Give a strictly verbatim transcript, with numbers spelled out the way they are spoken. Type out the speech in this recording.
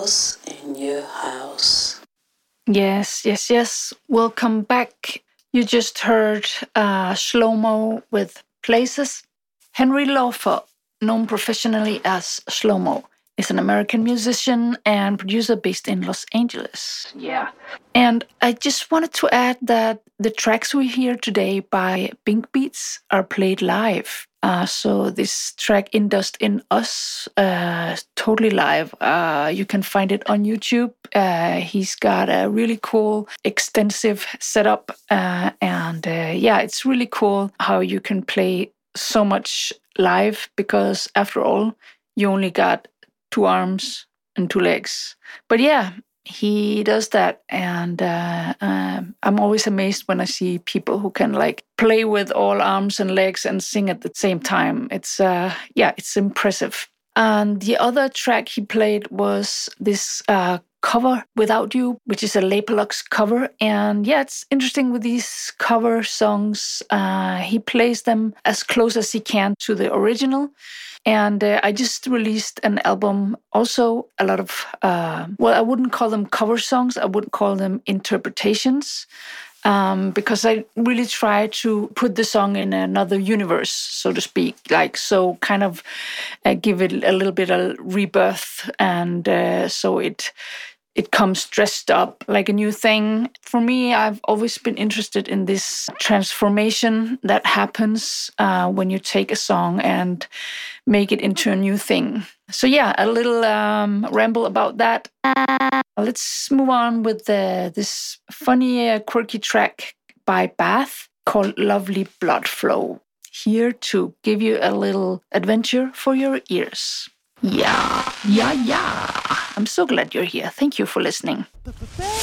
house in your house. Yes, yes, yes. Welcome back. You just heard uh, Shlomo with Places. Henry Laufer, known professionally as Shlomo, is an American musician and producer based in Los Angeles. Yeah. And I just wanted to add that the tracks we hear today by Pink Beats are played live. Uh, so this track In Dust In Us, uh, totally live. Uh, you can find it on YouTube. Uh, he's got a really cool, extensive setup. Uh, and uh, yeah, it's really cool how you can play so much live because after all, you only got two arms and two legs. But yeah, he does that, and uh, uh, I'm always amazed when I see people who can like play with all arms and legs and sing at the same time. It's uh, yeah, it's impressive. And the other track he played was this uh, cover Without You, which is a Lapalux cover. And yeah, it's interesting with these cover songs. Uh, he plays them as close as he can to the original. And uh, I just released an album, also a lot of, uh, well, I wouldn't call them cover songs, I would call them interpretations, um, because I really try to put the song in another universe, so to speak, like, so kind of uh, give it a little bit of rebirth, and uh, so it it comes dressed up like a new thing. For me, I've always been interested in this transformation that happens uh, when you take a song and make it into a new thing. So yeah, a little um, ramble about that. Let's move on with the, this funny, uh, quirky track by Bath called Lovely Blood Flow. Here to give you a little adventure for your ears. Yeah, yeah, yeah. I'm so glad you're here. Thank you for listening.